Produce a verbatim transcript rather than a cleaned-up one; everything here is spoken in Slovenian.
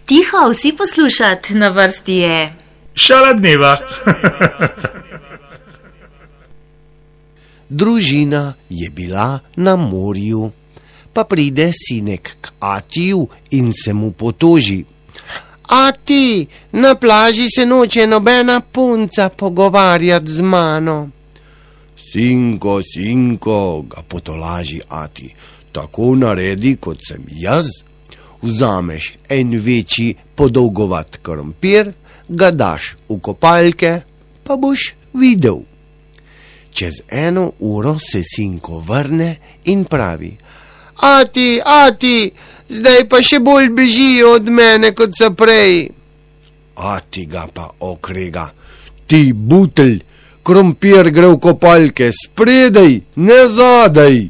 Tiho, vsi poslušat, na vrsti je Šala dneva. Družina je bila na morju, pa pride sinek k Atiju in se mu potoži. Ati, na plaži se noče nobena punca pogovarjati z mano. Sinko, sinko, ga potolaži Ati, tako naredi, kot sem jaz. Vzameš en večji podolgovat krompir, ga daš v kopalke, pa boš videl. Čez eno uro se sinko vrne in pravi: Ati, ati, zdaj pa še bolj bežijo od mene, kot so prej. Ati ga pa okrega: Ti butelj, krompir gre v kopalke spredaj, ne zadaj.